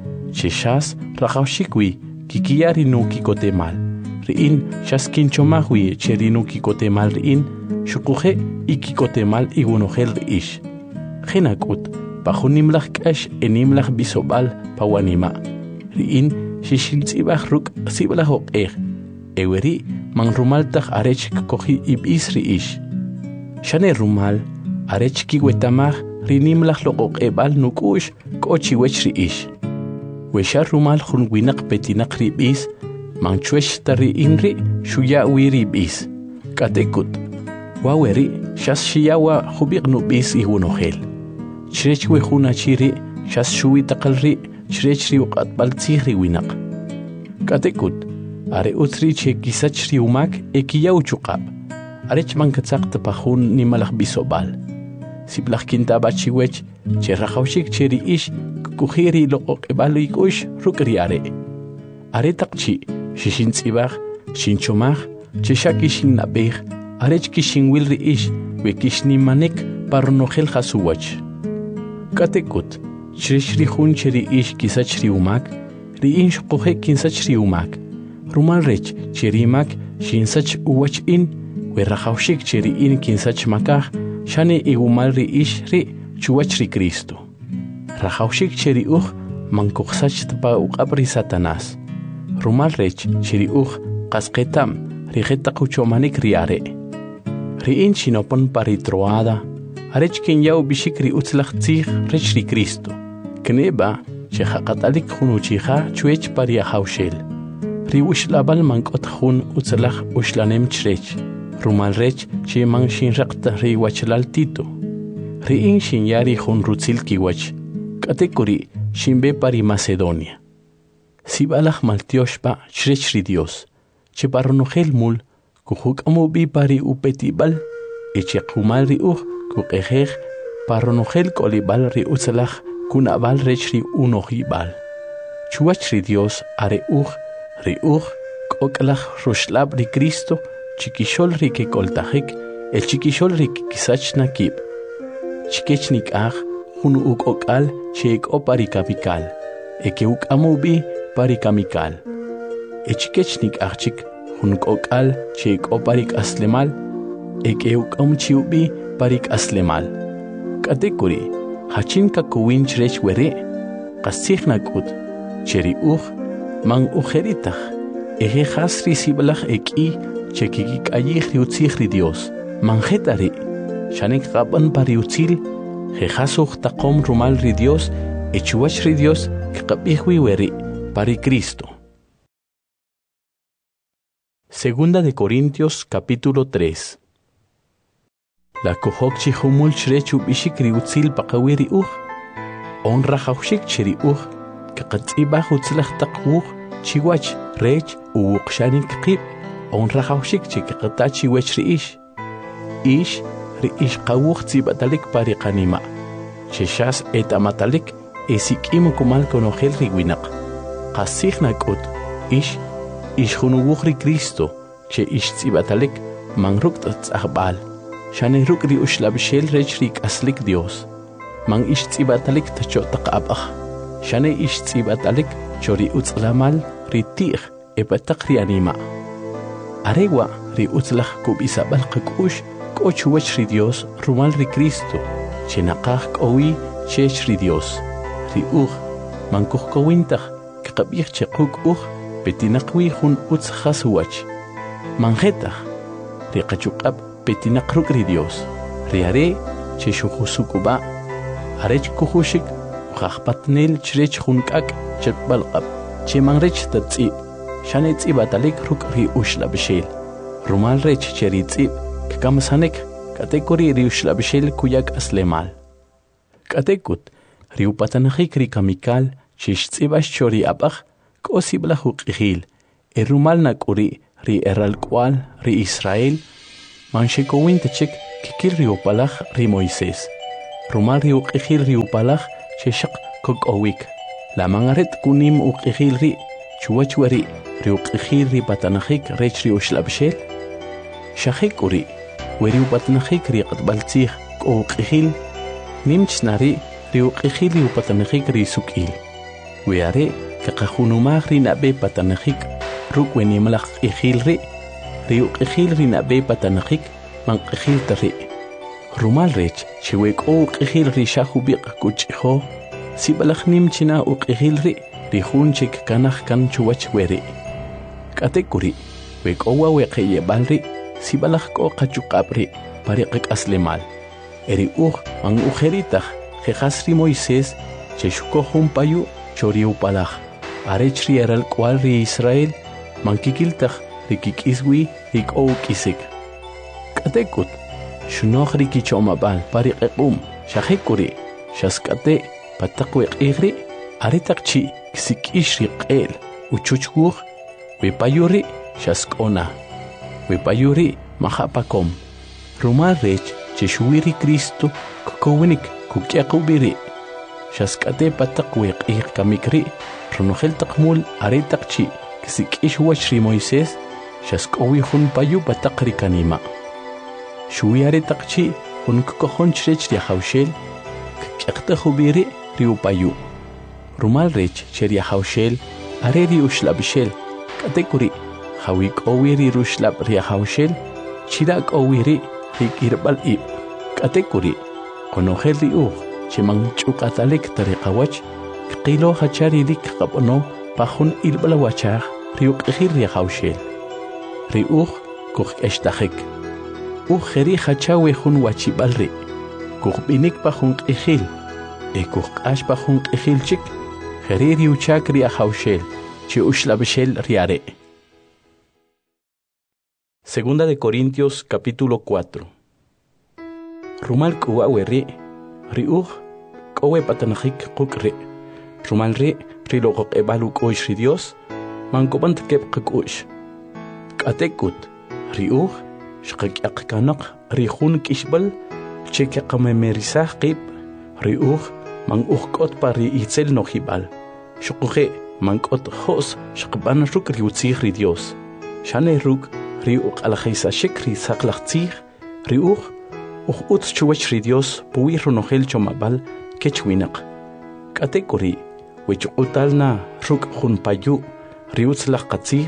cheshas rajawshikwi kikiyari no kikotemal. Riin shas kinchomahwi cheri no kikotemal riin, shukuhe ikikotemal igunohel riish. Genakut, pajunimlach kash enimlach bisobal pawanima. Riin shishintzibach ruk siblahok er. Eweri man rumaltach arech kohi ibis riish. Shane rumal arech kiwetamach rinimlach lokok ebal nukush kochi wech riish. Weshar rumal jun winak petinak ribis, manchwesh tari inri shuya wiribis. Katekut, waweri shas shiyawa hubik nubis ihunohel. Chrech wehuna chiri shas shuwi takalri chrech riukat baltzihri winak. Katekut, are utri che kisach riumak ekiyaw chukab. Arech mankatsak tapahun nimalach bisobal. Siplach kinta bachiwech che rajawshik cheri ish kuhiri lokok ebaluikush rukri are. Are takchi, shishintzibach, shinchomach, cheshakishin nabech, arech kishin wilri ish, wekishni manek parnohel hasuwach. Katekut, chreshri hun cheri ish kisachri umak, riinsh kohe kinsachri umak. Rumal rech cherimak shinsach uwach in, we rajawshik cheri in kinsach makach, shane igumal ri ish ri chuwachri Cristo. Rajawshik cheri uch mankuksach tpa uqabri Satanas. Rumal rech cheri uch kasketam rigeta kuchomanik riare. Riin shinopon paritroada. Arech kinyaw bishikri utzlach tzich rech ri Cristo. Kneba chehakatalik hunuchicha chuech pariahawshel. Ri ushlabal mankot hun utzlach ushlanem chrech. Rumal rech chi man shinrakta ri wachlal tito. Riin shinyari hun rutzil kiwach. Katekuri shimbe pari Macedonia. Sibalach maltioshpa chrechri Dios. Che parnohel mul kuhuk amubi pari upetibal. Eche kumalri uh kukejej parnohel kolibal ri utzalach kunabal rechri unohibal. Chuachri Dios are uh ri uh koklach rushlab ri Cristo chikishol ri ke koltajik el chikishol ri kisachna kib. Chikechnik ach hun uk okal chek o parikapikal. Eke uk amubi parikamikal. Echikechnik achik hun okal chek o parik aslemal. Eke uk amchiubi parik aslemal. Katekuri hachin kakuwin chrech were. Kasichnakut cheri uch man ujeritach. Eje hasri siblach eki chekikik ayich riutzihri Dios. Manjetari shanek gaban pariutzil. Jejasuch taqom rumal ri Dios, echuach ri Dios, kikapihwi weri, pari Cristo. Segunda de Corintios, capítulo tres. La kohok chihumul chrechu bishikri utzil pakawiri uch, on rajawshik cheri uch, kakatzibah utzilach taqwuch, chiwach, rech, uwukshanik kib, on rajawshik chikakatachi wechri ish. Ish, Ish kawuch zibatalik parikanima. Cheshas etamatalik esik imu kumal konohel riwinak. Kasihnak ut ish ish hunuwuchri Cristo che ish zibatalik manrukt tzahbal. Shane rukri ushlabshel rechrik aslik Dios. Man ish zibatalik tachotak abach. Shane ish zibatalik chori utzlamal ritich epatak rianima. Arewa ri utzlach kubisabal kakush ocho wechri Dios rumal ri Cristo chenakach kowi chechri Dios ri uch mankuch kowintach kakabich chekuk uch petinakwi hun utz khasuwach manjetach ri kachukab petinakruk ri Dios ri are cheshuhusukuba arech kuhushik khachpatnel chrech hunkak chetbalqab chemanrech tatsi shanetsi batalik ruk ri ushlabshel rumal rech cheritsi Kamasanek, katekuri riushlabshel kuyak aslemal. Katekut, riupatanahik rikamikal, shishtsibash chori abach, kosibla hukihil, erumal nakuri, ri eral kwal ri Israel manshikowin tachik kikil ri upalaj ri Moisés rumal ri uqijil ri upalaj cheshaq kokowik la mangaret kunim uqijil ri chuwachwari ri uqijil ri patanajik rech ri ushlabshel shajik uri weri upatanajik ri qatbaltzij uqijil nimchnari ri uqijil ri upatanajik ri sukil weare kaqajunumaj ri nabe patanajik rukweni malaj qijil ri ri uqijil ri nabe patanajik manqijil tari rumal rech chiwek uqijil ri shajubiq kuchjo sibalaj nimchina uqijil ri ri junchik kanaj kan chuwach weri katekuri wek owa weqeye balri sibalaj ko qachuqabri pariqik aslemal eri uj man ujeritaj jejasri Moisés cheshuko jumpayu chori upalaj arech ri eral kwal ri Israel mankikiltaj ri kikiswi ri k'owk'isik k'atekut shunoj ri kichomabal pariqequm shajikuri shask'ate pataq weq'ij ri aretaq chi kisik'ix ri q'el uchuchwuj wipayuri shask'ona wipayuri majapakom rumal rech cheshuwi Cristo kukowinik kuk'yaqubiri shask'ate pataq weq'ij kamikri runojel taqmul aretaq chi kisik'ix wach ri Moisés shask'owi jun payu pataq ri kanima shuwi aretaq chi jun kukojonch rech ri ajawxel kik'yaqtaj ubiri ri upayu rumal rech che ri ajawxel are ri uxlab'xel k'atekuri jawi k'owi ri ruxlab' ri ajawxel chira k'owi ri ri k'irb'al ib' k'atekuri qonojel ri uj che man ch'uq'atalik tari qawach kqilo jachari rik qab'ono pa jun ilb'al wachaj ri uq'ijil ri ajawxel ri uj kujk'extajik uj jeri jachawi jun wachib'al ri kujb'inik pa jun q'ijil e kujq'ax pa jun q'ijil chik jeri ri uchak ri ajawxel che uxlab'xel ri are. Segunda de Corintios capítulo cuatro. Rumal k'uwa weri ri uj k'owe patanajik quk' ri rumal ri ri loqoq'eb'al uk'u'x ri Dios mankub'ant keb' qak'u'x k'atekut ri uj xqak'yaq kanaq ri jun k'ixb'al che kaqamemerisaj qib' ri uj man uj k'ot pa ri itzel nojib'al xuquje man k'ot jo's xqb'an ruk' ri utzij ri Dios xane ruk' ri uq'alajaysaxik ri saqlaj tzij ri uj uj utz chuwach ri Dios puwi runojel chomab'al kech winaq k'atekuri wichuq'utalna ruk' jun payu ri utzlaj qatzij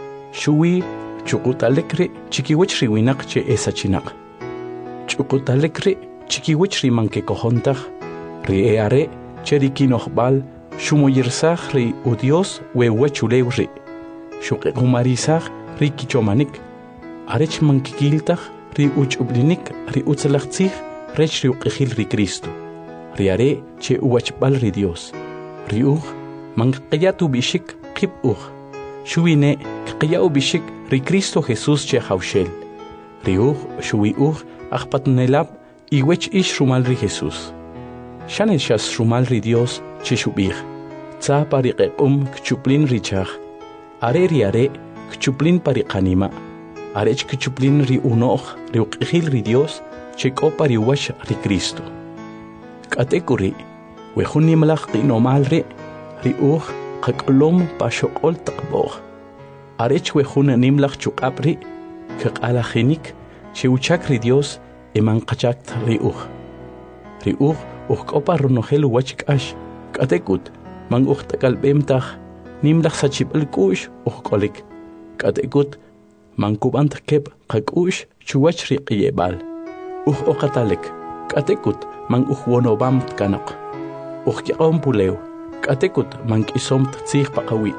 xuwi chuq'utalik ri chikiwach ri winaq che esachinaq ch'uq'utalik ri chikiwach ri mankekojontaj ri e are che ri kinojb'al xumoyirsaj ri u Dios wewachulew ri xuq'iqumarisaj ri kichomanik arech mankikiltaj ri uch'ub'linik ri utzlaj tzij rech ri uq'ijil ri Cristo ri are che uwachb'al ri Dios ri uj manq'iyat ub'ixik qib' uj xuwine q'iyat ub'ixik ri Cristo Jesús che ajawxel ri uj xuwi uj ajpatnelab iwech ix rumal ri Jesús xane xas rumal ri Dios che xub'ij tza pariqeq'um kchuplin ri chaj are ri are kchuplin pariqanima arech kchuplin ri unoj ri uq'ijil ri Dios che k'o pariwax ri Cristo k'atekuri we jun nimlaj q'inomal ri ri uj qak'lom pa xoq'ol taqb'oj arech we jun nimlaj chuq'ab' ri kaq'alajinik che uchak ri Dios eman qachakt ri uj ri uj uj k'o pa runojel uwach k'ax k'atekut man uj t'akalb'em taj nimlaj sachib'al k'u'x uj k'olik k'atekut man kub'ant keb' qak'u'x chuwach ri q'iyeb'al uj oqatalik k'atekut man uj wonob'am kanaq uj kyaq'om pulew k'atekut man k'isom tzij paqawi'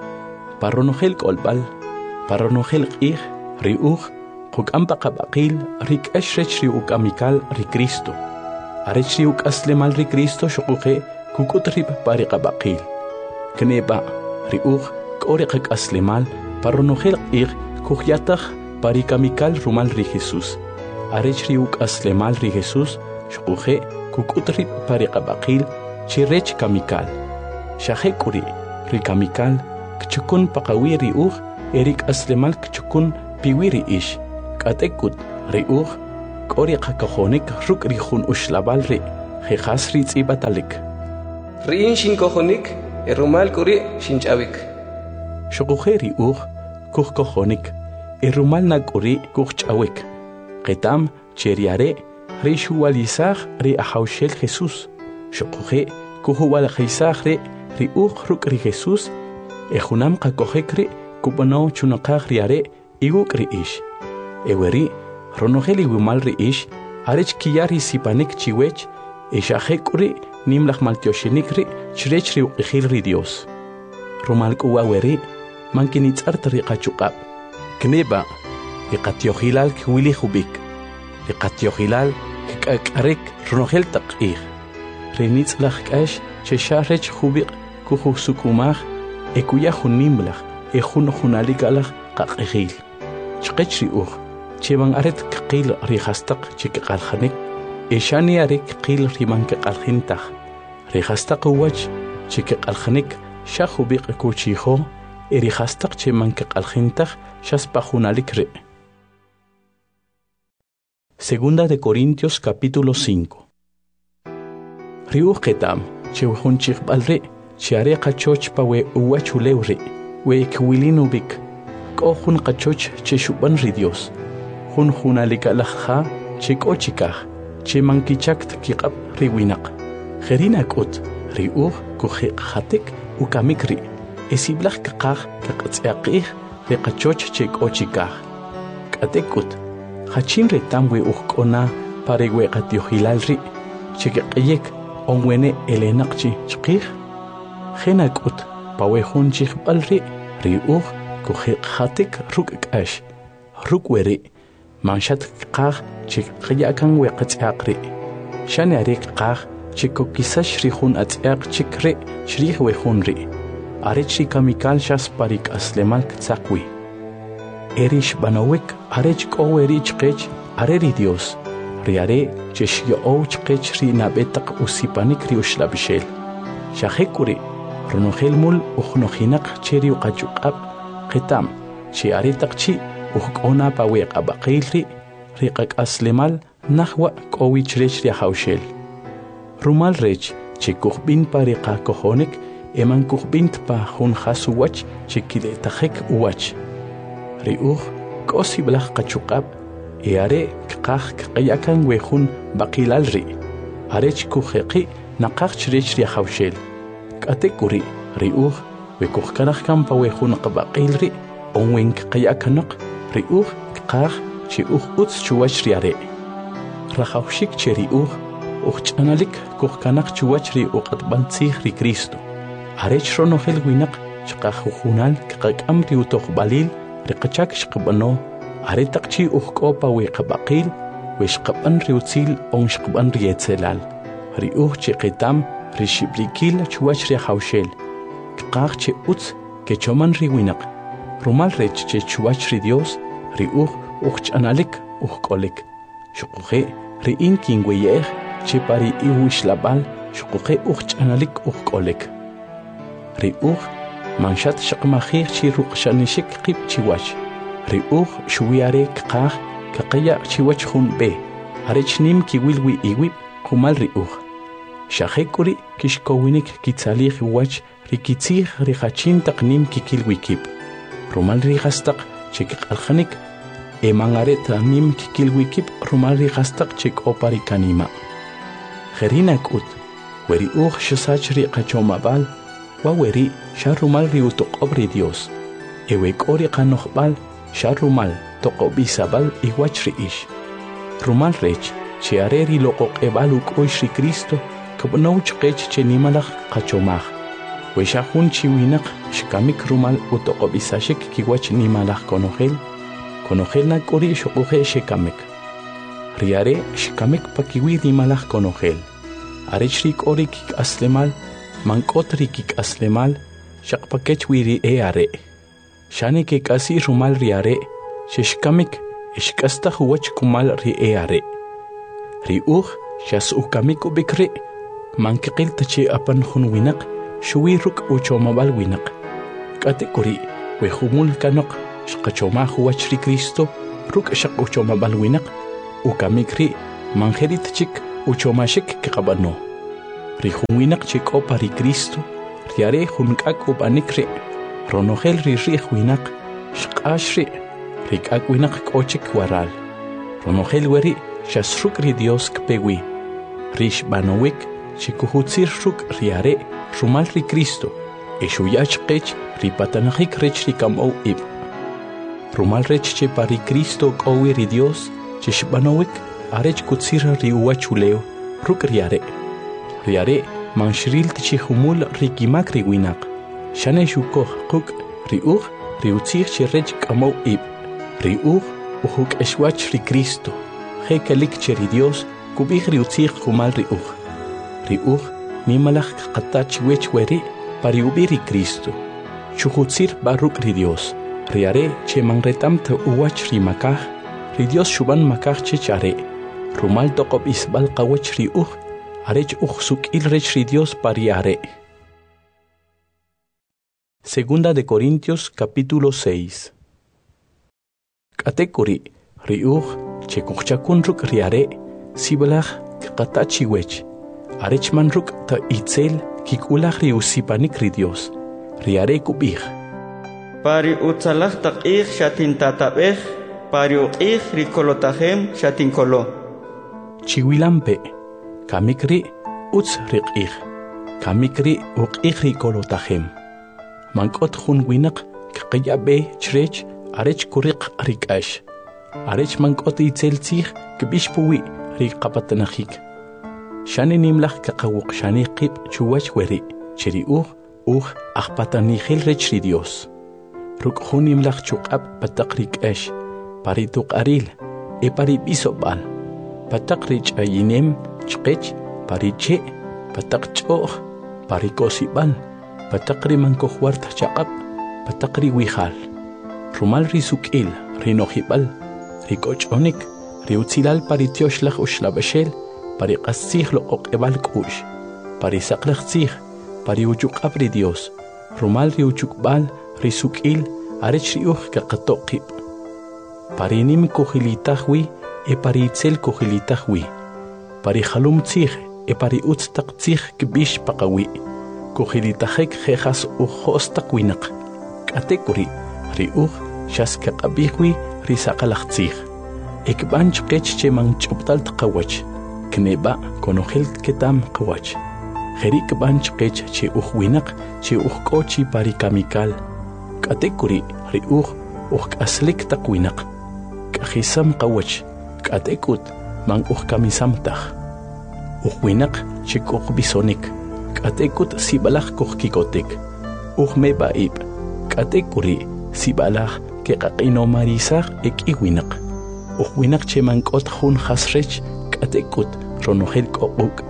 pa runojel k'olb'al pa runojel q'ij ri uj quk'am paqab'aqil ri k'ax rech ri uk'amikal ri Cristo arech ri uk'aslemal ri Cristo xuquje kuk'ut rib pa ri qab'aqil kneba ri uj k'o ri qak'aslemal pa runojel q'ij kujyataj pa ri kamikal rumal ri Jesús arech ri uk'aslemal ri Jesús xuquje kuk'ut rib pa ri qab'aqil chi rech kamikal xaje k'uri ri kamikal kchukun paqawi ri uj erik aslemal kchukun piwiri ish katekut riuj kori qakojonik ruk rijun ushlabal ri jejas ri tsibatalik riin shin kojonik erumal kuri shinchawik shukuje riuj kuj kojonik erumal nakuri kuj chawik qitam cheriare ri shuwalisaj ri ahawshel Jesus shukuje kuhuwal khisaj ri riuj ruk ri Jesus ejunam qakojek ri kubano chunaqaj riare iguk ri ish eweri ronogeli wimal ri ish arech kiyari sipanik chiwech eshajekuri nimlaj maltioshinik ri chrech ri uqijil ri Dios rumal kuwa weri mankinitsart ri qachuqab kneba iqatiohilal kwili hubik iqatiohilal kaqarek ronogel taqih renitzlaj kash chesharech hubik kuhusukumaj ekuya junimlaj ejun junalikalaj qaqijil chqech ri uj cheban aret qil ri hastaq chiqaljanik eshani arek qil riman qaljintaj ri hastaq wach chiqaljanik shahubiq kuchijo eri hastaq cheman qaljintaj shaspa junalik ri. Segunda de Corintios capítulo cinco. Riuj ketam chewjun chiqbalri chiare qachoch pawe uwachulewri we kwilinubic kohun qachoch cheshuban ri Dios hun hunalikalajja chikochikaj chemankichakt kiqab riwinaq kherinakut riuj kujiqatik ukamikri esiblaj kaqaj kaqatsiaqij ri qachoch chikochikaj katekut hachin retam we ujkona parewe qatiohilal ri chiqiyek onwene elenaqchi chqij khenakut pawe hun chiqbal ri riuj kujiqatik ruk'ash rukweri manshat qaj chiqyakan we qatsiaqri shani arik qaj chikokisash ri hun atsiaq chikri shrij we hun ri arech kamikal shas parik aslemal tsaqwi erish banowek arech qoweri chqech areri Dios riare cheshyo chqech ri nabetaq usipanik ri ushlabishel shajekuri ronogel mul ujnojinaq cheri uqachuqab qitam chi aritaqchi ujk'ona pawe qabaqilri riqaq aslemal nahwa q'owich rech ri hawshel rumal rech chikujbin pariqa kojonik eman kujbint pa jun hasuwach chikiletajek uwach riuj k'osiblaj qachuqab eare qaj qayakan wejun baqilal ri arech kujeqi naqaj rech ri hawshel k'atekuri riuj wekujkanaj kan pawe jun qabaqilri onwen qayakanaq riuj qaj chi uj utz chuwach riare rajawshik che riuj ujch'analik kujkanaq chuwach ri uqatbantzij ri Cristo arech ronogel winaq chqajujunal qaq'am ri utojbalil ri qachak shqbano aretaqchi ujk'opa we qabaqil we shqaban ri utzil on shqban ri etzelal riuj chi qitam ri shiblikil chuwach ri hawshel qaj che utz ke choman ri winaq rumal rech che chuwach ri Dios riuj ujch'analik ujk'olik shuquje ri inkin weyej che pari iwishlabal shuquje ujch'analik ujk'olik riuj manshat shaqmajij chi ruqshanishik qib chiwach riuj shuwiare qaj kaqaya chiwach jun be arech nim kiwilwi iwib qumal riuj shajekuri kishkowinik kitzalij wach rikitzij ri hachin taqnim kikilwikib rumal ri hastaq chiqaljanik emangaret nim kikilwikib rumal ri hastaq chik'opari kanima jerinakut weri uj shasach ri qachomabal waweri sharumal ri utoqob ri Dios ewe k'ori qanojb'al sharumal toqobisabal iwach ri ish rumal rech chiare ri loqoq'eb'al uk'oix ri Cristo kab'now chqech che nimalaj qachomaj we shajun chiwinaq shkamik rumal utoqobisashik kiwach nimalaj konojel konojel nak'ori shuquje shekamik riare shkamik pakiwi nimalaj konojel arech ri k'ori kik'aslemal mank'ot ri kik'aslemal shaqpakech wi ri e are shani kik'asi rumal ri are shishkamik ishk'astaj uwach kumal ri e are ri uj xas'ukamik ubik ri mankiqil tachi apan jun winaq shuwi ruk' uchomabal winaq k'atikuri wehumul kanok shqachoma huwach ri Cristo ruk shaq uchoma balwinak ukamikri manjerit chik uchomashik kaqabano ri humwinak chik opa ri Cristo riare hunkak ubanikri ronogel ri ri winak shqashri rikak winak kochik waral ronogel weri shasruk ri Dios kpewi rish banowik chikuhutsir ruk riare rumal ri Cristo eshuyach qech ri patanajik rech ri kamau ib rumal rech che pari Cristo kowi ri Dios chishbanowik arech kutsir ri uachuleo ruk riare riare manshril tchi humul ri kimak ri winak shane shuko quk ri ug ri utsir che rech kamau ib ri ug uhuk eshwach ri Cristo hekelik che ri Dios kubig ri utsir humal ri ug ri ug nimalach qatach wech weri pari ubiri Cristo chuhutsir baruk ri Dios riare che manretam te uwach ri makaj ri Dios shuban makaj che chare rumal toqob isbal qawach ri ug arech ug suk il rech ri Dios pariare. Segunda de Corintios capítulo seis. Katekuri ri ug che kuchakun ruk riare sibalach qatachi wech arech man ruk ta itzel kikulach ri usipanik ri Dios riare kubih pari utsalach taqih shatin tatabeh pari uqih ri kolotahem shatin kolo chiwilampe kamikri uts riqih kamikri uqih ri kolotahem mankot khun winak qqiyabe chrech arech kuriq rikash arech mankot itzeltzih kbishpuwi ri qapatanajik shani nimlach kaqawuq shani qib chuwach weri chiri ug ug aqpatanijil rech ri Dios ruk khun nimlach chuqab pataqrik ash pari tuqaril e pari bisobal pataqrich ayinem chqech pari che pataqch'oq pari kosibal pataqri mankohwart chaqab pataqri wijal rumal ri suk'il ri nojibal ri koch'onik ri utzilal pari tioshlach ushlabashel pari qastzih lo oqebal k'ush pari saqlaj tzih pari uchuqab ri Dios rumal ri uchukbal ri suk'il arech ri uj kaqatoqib pari nim kujilitajwi e pari itzel kujilitajwi pari jalum tzih e pari utz taq tzih kbish paqawi kujilitajek jejas ujos taqwinak k'atekuri ri uj shas kaqabijwi ri saqalaj tzih ekban chqech che man ch'uptal tqawach kneba konojel ketam qawach jerik ban chqech che uj winak che uj k'ochi pari kamikal k'atekuri ri uj uj k'aslik taqwinak k'ajisam qawach k'atekut man uj kamisamtaj uj winak che kuj bisonik k'atekut sibalaj kuj kikotik uj meba'ib k'atekuri sibalaj keqaq'inomarisaj ek'iwinak uj winak che man k'ot jun jasrech k'atekut ronojel k'oq'uk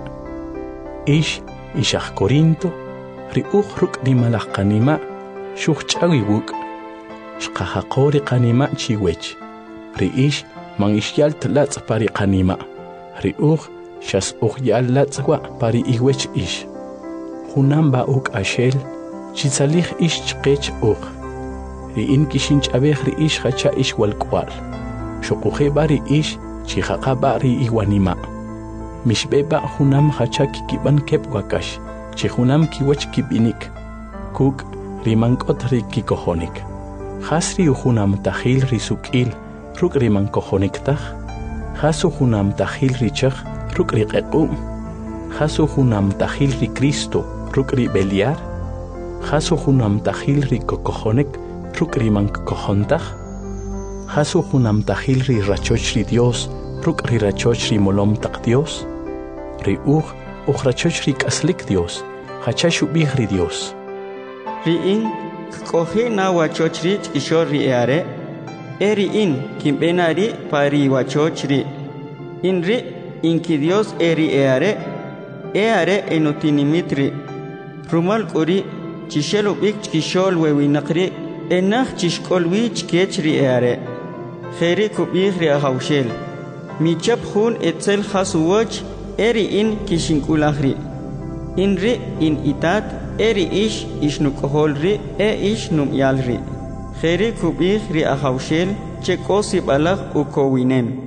ix ixaj Corinto ri uj ruk' nimalaj qanima' xuj ch'awi wuk' xqajaqo ri qanima' chiwech ri ix man ixyal tlatz' pari qanima' ri uj xas uj yal latz' wa' pari iwech ix junam ba'uk axel chitzalij ix chqech uj ri in kixinch'abej ri ix jacha' ix walk'wal xuquje ba ri ix chijaqa ba ri iwanima' mixb'e ba junam jacha' kikib'an keb' wakax chi junam kiwach kib'inik kuk' ri mank'ot ri kikojonik jas ri ujunamtajil ri suk'il ruk' ri mankojoniktaj jas ujunamtajil ri chaj ruk' ri q'eq'um jas ujunamtajil ri Cristo ruk' ri b'elyar jas ujunamtajil ri kokojonik ruk' ri mankojontaj jas ujunamtajil ri rachoch ri Dios ruk' ri rachoch ri molom taq Dios ri uj uj rachoch ri k'aslik Dios jacha xub'ij ri Dios ri in k'oji na wachoch ri ch'ixol ri eare e ri in kinb'ena ri pari wachoch ri in ri inki Dios e ri eare eare enutinimit ri rumal k'uri chixel ub'ik ch'ixol wewinaq ri enaj chixk'ol wi chkech ri eare jeri kub'ij ri ajawxel michap jun etzel jas uwoch eri in kishink'ulaj ri in ri in itat eri ix ixnuk'ojol ri e ix num'yal ri Jeri kubih ri ahaushel cheko sibalak ukowinem.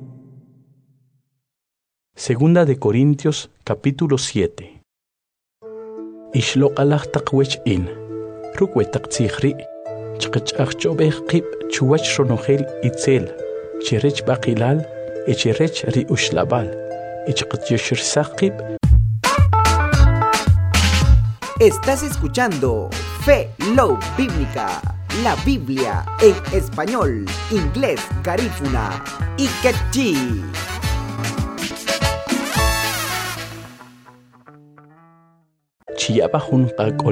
Segunda de Corintios, capítulo siete. Ishloqalaj taqwech in. Rukwetak tzihri. Chqachach chobeh qib chuwach ronogel itzel. Chirech baqilal. Echirech ri ushlabal. Echqatyoshir saqib. Estás escuchando Fe Love Bíblica, la Biblia en español, inglés, garífuna y quechí. Chiyabajun qaq